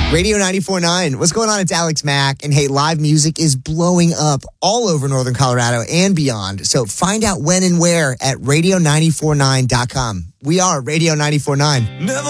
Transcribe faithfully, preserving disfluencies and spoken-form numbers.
Radio ninety-four point nine. What's going on? It's Alex Mack. And hey, live music is blowing up all over Northern Colorado and beyond. So find out when and where at radio nine four nine dot com. We are Radio ninety-four point nine. Never